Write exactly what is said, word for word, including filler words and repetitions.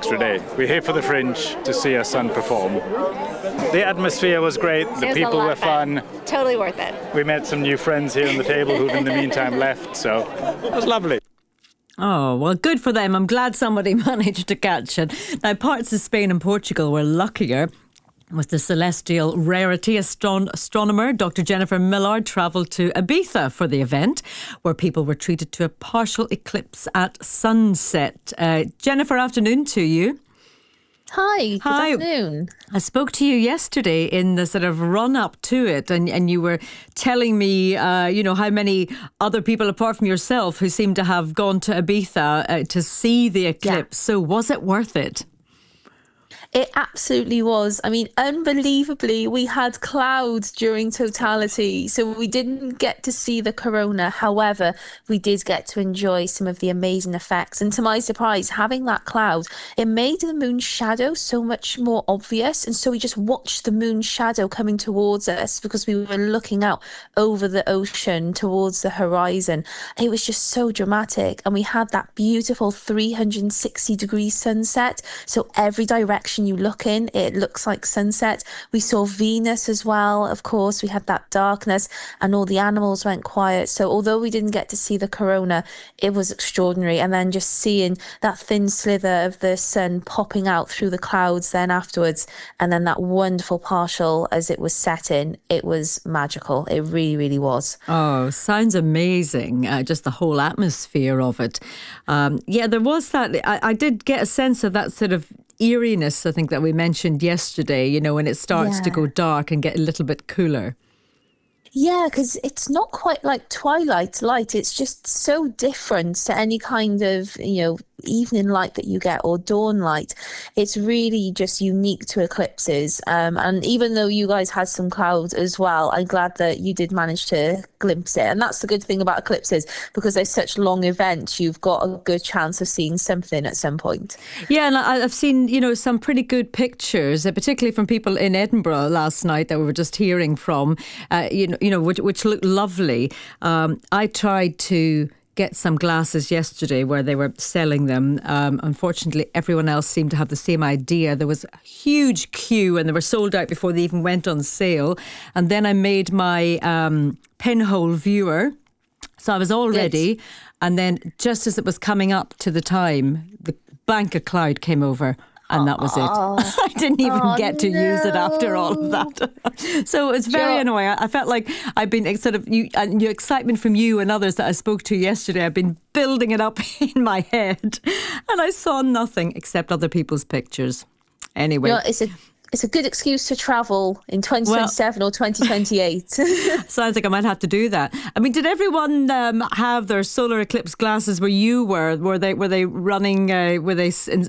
extra day. We're here for the Fringe to see our son perform. The atmosphere was great, the was people were fun. fun. Totally worth it. We met some new friends here on the table who've in the meantime left, so it was lovely. Oh, well, good for them. I'm glad somebody managed to catch it. Now, parts of Spain and Portugal were luckier. With the celestial rarity astron- astronomer Doctor Jennifer Millard travelled to Ibiza for the event, where people were treated to a partial eclipse at sunset. Uh, Jennifer, afternoon to you. Hi, good Hi. afternoon. I spoke to you yesterday in the sort of run-up to it, and, and you were telling me, uh, you know, how many other people apart from yourself who seem to have gone to Ibiza uh, to see the eclipse. Yeah. So was it worth it? It absolutely was. I mean, unbelievably, we had clouds during totality, so we didn't get to see the corona. However, we did get to enjoy some of the amazing effects. And to my surprise, having that cloud, it made the moon's shadow so much more obvious. And so we just watched the moon's shadow coming towards us because we were looking out over the ocean towards the horizon. It was just so dramatic. And we had that beautiful three hundred sixty degree sunset. So every direction you look in, it looks like sunset. We saw Venus as well, of course. We had that darkness and all the animals went quiet. So although we didn't get to see the corona, it was extraordinary. And then just seeing that thin slither of the sun popping out through the clouds then afterwards, and then that wonderful partial as it was setting, it was magical. It really, really was. Oh, sounds amazing. Uh, just the whole atmosphere of it. Um, yeah, there was that. I, I did get a sense of that sort of eeriness, I think, that we mentioned yesterday, you know, when it starts Yeah. to go dark and get a little bit cooler. Yeah, because it's not quite like twilight light. It's just so different to any kind of, you know, evening light that you get or dawn light. It's really just unique to eclipses. Um, and even though you guys had some clouds as well, I'm glad that you did manage to glimpse it. And that's the good thing about eclipses, because they're such long events, you've got a good chance of seeing something at some point. Yeah, and I- I've seen, you know, some pretty good pictures, uh, particularly from people in Edinburgh last night that we were just hearing from, uh, you know, you know, which, which looked lovely. Um, I tried to get some glasses yesterday where they were selling them. Um, unfortunately, everyone else seemed to have the same idea. There was a huge queue and they were sold out before they even went on sale. And then I made my um, pinhole viewer. So I was all ready. And then just as it was coming up to the time, the bank of cloud came over. And that was it. I didn't even oh, get to no. use it after all of that. So it's very Sure. annoying. I felt like I've been sort of, you, and your excitement from you and others that I spoke to yesterday, I've been building it up in my head. And I saw nothing except other people's pictures. Anyway. You know, it's a It's a good excuse to travel in twenty twenty-seven well, or twenty twenty-eight. Sounds like I might have to do that. I mean, did everyone um, have their solar eclipse glasses where you were? Were they were they running? Uh, were they in,